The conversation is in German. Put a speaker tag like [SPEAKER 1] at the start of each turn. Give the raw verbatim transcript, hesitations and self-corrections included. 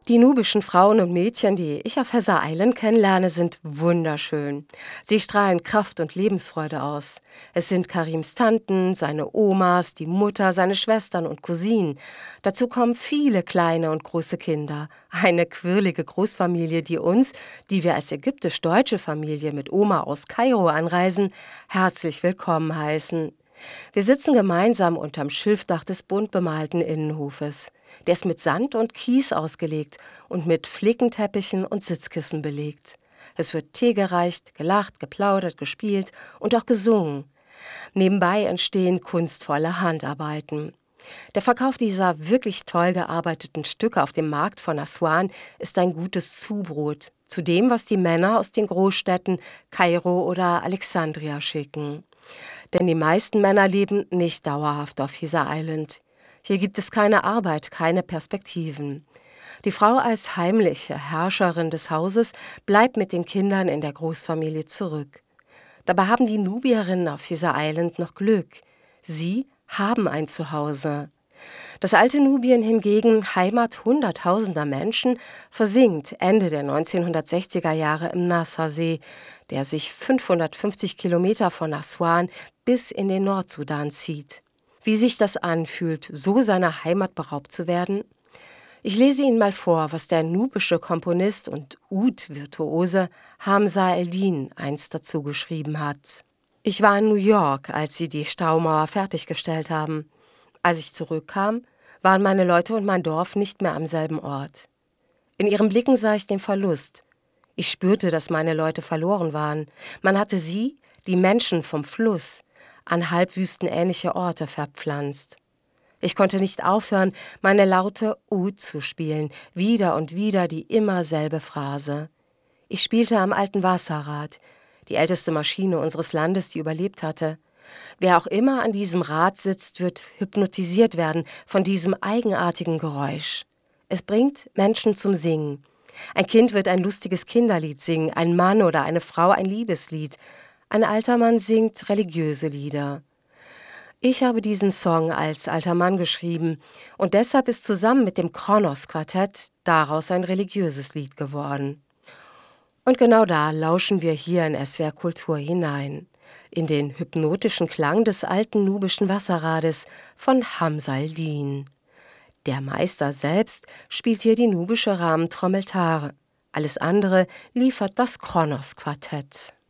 [SPEAKER 1] Die nubischen Frauen und Mädchen, die ich auf Hesa Island kennenlerne, sind wunderschön. Sie strahlen Kraft und Lebensfreude aus. Es sind Karims Tanten, seine Omas, die Mutter, seine Schwestern und Cousinen. Dazu kommen viele kleine und große Kinder. Eine quirlige Großfamilie, die uns, die wir als ägyptisch-deutsche Familie mit Oma aus Kairo anreisen, herzlich willkommen heißen. Wir sitzen gemeinsam unterm Schilfdach des bunt bemalten Innenhofes. Der ist mit Sand und Kies ausgelegt und mit Flickenteppichen und Sitzkissen belegt. Es wird Tee gereicht, gelacht, geplaudert, gespielt und auch gesungen. Nebenbei entstehen kunstvolle Handarbeiten. Der Verkauf dieser wirklich toll gearbeiteten Stücke auf dem Markt von Aswan ist ein gutes Zubrot zu dem, was die Männer aus den Großstädten Kairo oder Alexandria schicken. Denn die meisten Männer leben nicht dauerhaft auf Hesa Island. Hier gibt es keine Arbeit, keine Perspektiven. Die Frau als heimliche Herrscherin des Hauses bleibt mit den Kindern in der Großfamilie zurück. Dabei haben die Nubierinnen auf Hesa Island noch Glück. Sie haben ein Zuhause. Das alte Nubien hingegen, Heimat hunderttausender Menschen, versinkt Ende der neunzehnhundertsechziger Jahre im Nasser-See, der sich fünfhundertfünfzig Kilometer von Aswan bis in den Nordsudan zieht. Wie sich das anfühlt, so seiner Heimat beraubt zu werden? Ich lese Ihnen mal vor, was der nubische Komponist und Oud-Virtuose Hamza El-Din einst dazu geschrieben hat. Ich war in New York, als sie die Staumauer fertiggestellt haben. Als ich zurückkam, waren meine Leute und mein Dorf nicht mehr am selben Ort. In ihren Blicken sah ich den Verlust. Ich spürte, dass meine Leute verloren waren. Man hatte sie, die Menschen vom Fluss, an halbwüstenähnliche Orte verpflanzt. Ich konnte nicht aufhören, meine laute Oud zu spielen, wieder und wieder die immer selbe Phrase. Ich spielte am alten Wasserrad, die älteste Maschine unseres Landes, die überlebt hatte. Wer auch immer an diesem Rad sitzt, wird hypnotisiert werden von diesem eigenartigen Geräusch. Es bringt Menschen zum Singen. Ein Kind wird ein lustiges Kinderlied singen, ein Mann oder eine Frau ein Liebeslied. Ein alter Mann singt religiöse Lieder. Ich habe diesen Song als alter Mann geschrieben und deshalb ist zusammen mit dem Kronos-Quartett daraus ein religiöses Lied geworden. Und genau da lauschen wir hier in S W R Kultur hinein, in den hypnotischen Klang des alten nubischen Wasserrades von Hamza El-Din. Der Meister selbst spielt hier die nubische Rahmentrommel Tar. Alles andere liefert das Kronos-Quartett.